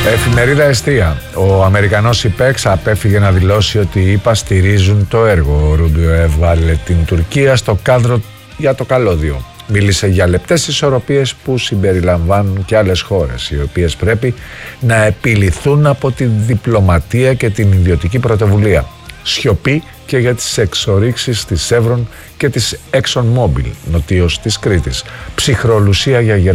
Εφημερίδα Εστία. Ο Αμερικανός υπέξ απέφυγε να δηλώσει ότι οι ΗΠΑ στηρίζουν το έργο. Ο Ρούντιο έβγαλε την Τουρκία στο κάδρο για το καλώδιο. Μίλησε για λεπτές ισορροπίες που συμπεριλαμβάνουν και άλλες χώρες, οι οποίες πρέπει να επιληθούν από τη διπλωματία και την ιδιωτική πρωτοβουλία. Σιωπή και για τις εξορίξεις της Chevron και της ExxonMobil, νοτίως της Κρήτης. Ψυχρολουσία για